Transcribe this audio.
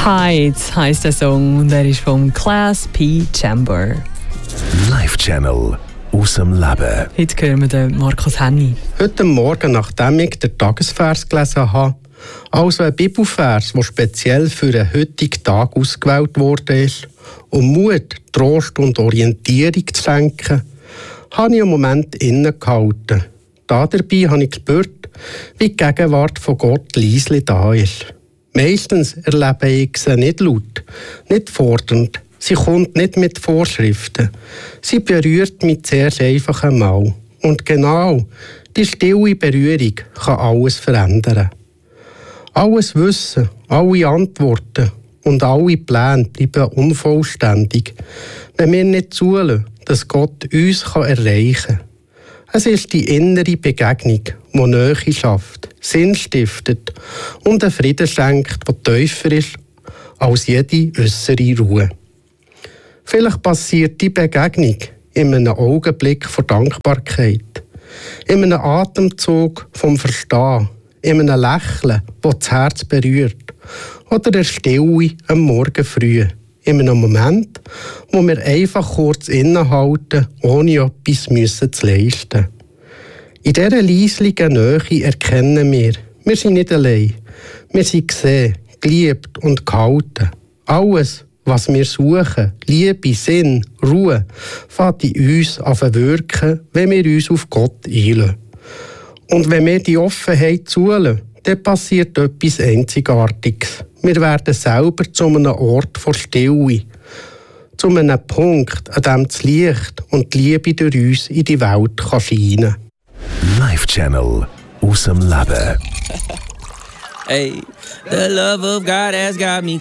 Tides heisst der Song und er ist vom Class P. Chamber. Live Channel aus dem Leben. Heute hören wir den Markus Henny. Heute Morgen, nachdem ich den Tagesvers gelesen habe, also ein Bibelvers, der speziell für den heutigen Tag ausgewählt wurde, um Mut, Trost und Orientierung zu schenken, habe ich einen Moment innegehalten. Dabei habe ich gespürt, wie die Gegenwart von Gott leise da ist. Meistens erlebe ich sie nicht laut, nicht fordernd. Sie kommt nicht mit Vorschriften. Sie berührt mich zuerst einfach einmal. Und genau die stille Berührung kann alles verändern. Alles Wissen, alle Antworten und alle Pläne bleiben unvollständig, wenn wir nicht zulassen, dass Gott uns erreichen kann. Es ist die innere Begegnung, die Nähe schafft, Sinn stiftet und einen Frieden schenkt, der tiefer ist als jede äußere Ruhe. Vielleicht passiert die Begegnung in einem Augenblick von Dankbarkeit, in einem Atemzug vom Verstehen, in einem Lächeln, das das Herz berührt, oder der Stille am Morgen früh, in einem Moment, wo wir einfach kurz innehalten, ohne etwas zu leisten. In dieser leislichen Nähe erkennen wir sind nicht allein. Wir sind gesehen, geliebt und gehalten. Alles, was wir suchen, Liebe, Sinn, Ruhe, fängt in uns an zu wirken, wenn wir uns auf Gott einlassen. Und wenn wir die Offenheit zulassen, dann passiert etwas Einzigartiges. Wir werden selber zu einem Ort von Stille, zu einem Punkt, an dem das Licht und die Liebe durch uns in die Welt scheinen kann. Live Channel aus dem Leben. Hey, the love of God has got me